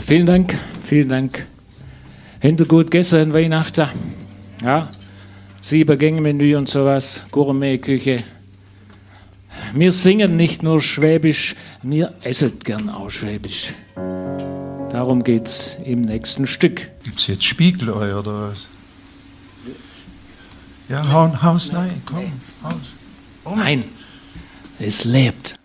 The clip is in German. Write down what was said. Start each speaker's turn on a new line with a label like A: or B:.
A: vielen Dank, vielen Dank. Hinter gut gegessen Weihnachten. Ja, 7-Gänge-Menü und sowas, Gourmet-Küche. Wir singen nicht nur Schwäbisch, wir essen gern auch Schwäbisch. Darum geht's im nächsten Stück.
B: Gibt's jetzt Spiegelei oder was? Ja, hau's nein, komm, haus.
A: Nein, es lebt.